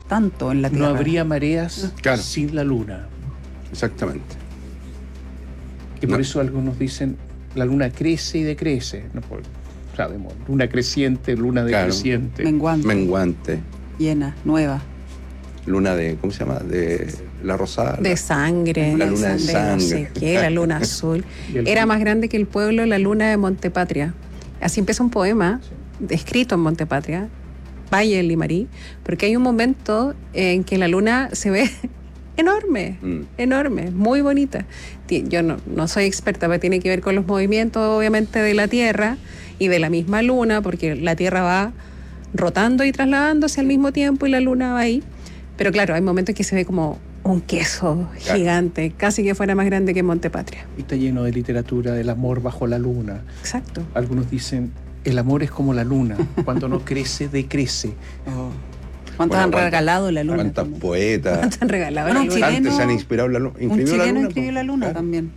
tanto en la Tierra. No habría mareas sin la luna. Exactamente. Y por eso algunos dicen, la luna crece y decrece. No, sabemos, luna creciente, luna decreciente. Menguante. Llena, nueva. Luna de, ¿cómo se llama? De la rosada. De sangre. La luna de sangre. No sé qué, la luna azul. Era más grande que el pueblo, la luna de Montepatria. Así empieza un poema escrito en Montepatria, Valle del Limarí, porque hay un momento en que la luna se ve enorme, enorme, muy bonita. Yo no soy experta, pero tiene que ver con los movimientos, obviamente, de la Tierra y de la misma luna, porque la Tierra va rotando y trasladándose al mismo tiempo y la luna va ahí. Pero claro, hay momentos que se ve como un queso gigante, casi que fuera más grande que Montepatria. Y está lleno de literatura del amor bajo la luna. Exacto. Algunos dicen, el amor es como la luna, cuando no crece, decrece. ¿Cuántos han regalado la luna? ¿Cuántos poetas? ¿Cuántos han regalado la luna? Antes se han inspirado la luna. Un chileno escribió la luna también.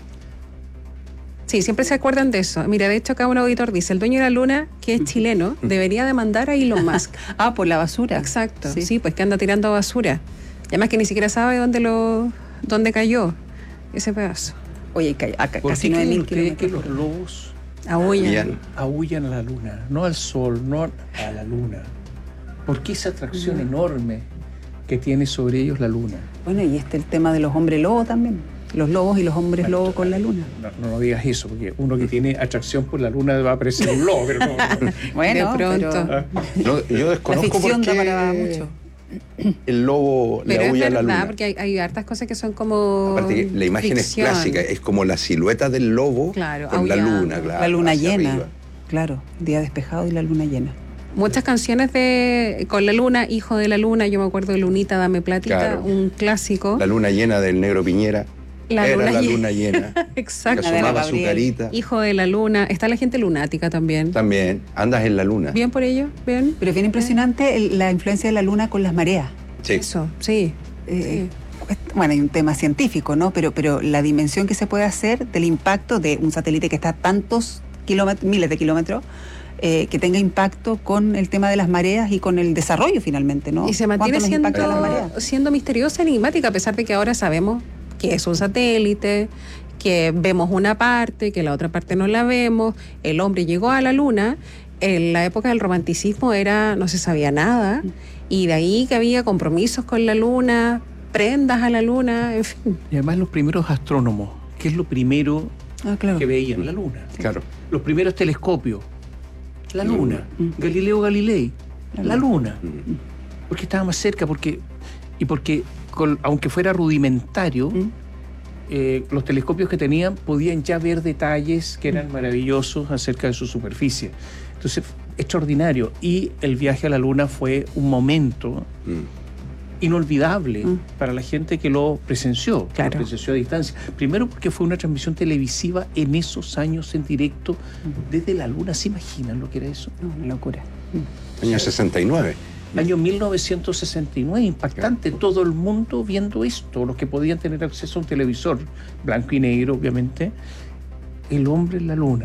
Sí, siempre se acuerdan de eso. Mira, de hecho acá un auditor dice, el dueño de la luna, que es chileno, debería demandar a Elon Musk. Por la basura. Exacto, sí, pues que anda tirando basura. Y además que ni siquiera sabe dónde cayó ese pedazo. Oye, acá ¿por casi qué 9.000 creen ustedes que kilómetros. los lobos Aúllan a la luna? No al sol, no a la luna. ¿Por qué esa atracción enorme que tiene sobre ellos la luna? Bueno, y el tema de los hombres lobos también. Los lobos y los hombres lobos con la luna. No digas eso, porque uno que tiene atracción por la luna va a parecer un lobo, pero no. Bueno, de pronto. pero yo desconozco la ficción por qué da para mucho. el lobo le aúlla a la luna. Porque hay hartas cosas que son como Aparte que la imagen ficción. es clásica, es como la silueta del lobo con la luna, claro, la luna hacia llena. arriba. Claro, día despejado y la luna llena. Muchas canciones con la luna, Hijo de la Luna, yo me acuerdo de Lunita, Dame Platita, Claro. un clásico. La luna llena del Negro Piñera. Era la luna llena. Exacto. Que asomaba su carita. Hijo de la Luna. Está la gente lunática también. También. Andas en la luna. Bien por ello, bien. Pero es bien impresionante la influencia de la luna con las mareas. Sí. Eso, sí. Bueno, hay un tema científico, ¿no? Pero la dimensión que se puede hacer del impacto de un satélite que está a tantos kilómetros, miles de kilómetros, que tenga impacto con el tema de las mareas y con el desarrollo finalmente, ¿no? Y se mantiene ¿Cuánto nos impacta las mareas? siendo misteriosa, enigmática, a pesar de que ahora sabemos que es un satélite, que vemos una parte, que la otra parte no la vemos. El hombre llegó a la luna. En la época del romanticismo no se sabía nada, y de ahí que había compromisos con la luna, prendas a la luna, en fin. Y además los primeros astrónomos, ¿qué es lo primero que veían? La luna. Claro. Los primeros telescopios, la luna. Galileo Galilei, la luna. Porque estaba más cerca, porque aunque fuera rudimentario, los telescopios que tenían podían ya ver detalles que eran maravillosos acerca de su superficie. Entonces, extraordinario. Y el viaje a la luna fue un momento inolvidable para la gente que lo presenció, Claro. lo presenció a distancia. Primero porque fue una transmisión televisiva en esos años en directo desde la luna. ¿Se imaginan lo que era eso? No, una locura. Año 69. Año 1969, impactante, todo el mundo viendo esto, los que podían tener acceso a un televisor, blanco y negro, obviamente, el hombre en la luna.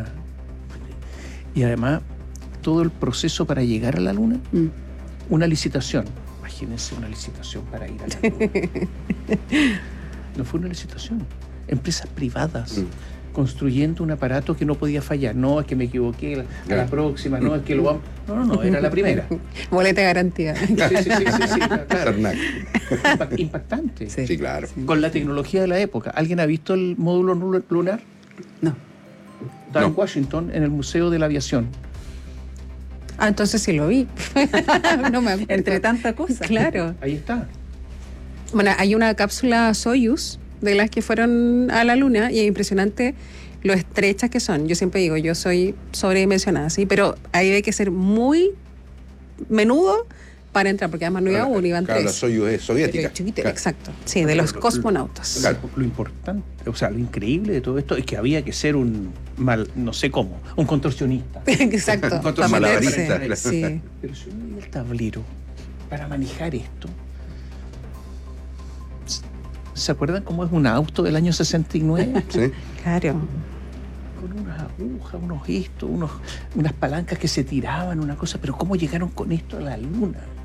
Y además, todo el proceso para llegar a la luna, una licitación. Imagínense una licitación para ir a la luna. No fue una licitación, empresas privadas. Construyendo un aparato que no podía fallar. No, es que me equivoqué, a la próxima, no, es que lo vamos... No, era la primera. Boleta de garantía. Sí, claro. Impactante. Sí, claro. Con la tecnología de la época. ¿Alguien ha visto el módulo lunar? No. Está en Washington, en el Museo de la Aviación. Entonces sí lo vi. No me acuerdo. Entre tanta cosa. Claro. Ahí está. Bueno, hay una cápsula Soyuz de las que fueron a la luna y es impresionante lo estrechas que son. Yo siempre digo, yo soy sobredimensionada, ¿sí? Pero ahí hay que ser muy menudo para entrar, porque además no iba uno, iban claro, tres. La Soyuz es soviética. Claro. Exacto, sí, de los cosmonautas. Claro. Lo importante, o sea, lo increíble de todo esto es que había que ser un no sé cómo, un contorsionista. Exacto. Un malabarista. Claro. Sí. Pero si uno veía el tablero para manejar esto, ¿se acuerdan cómo es un auto del año 69? Sí. Claro. Con unas agujas, unas palancas que se tiraban, una cosa, pero ¿cómo llegaron con esto a la luna?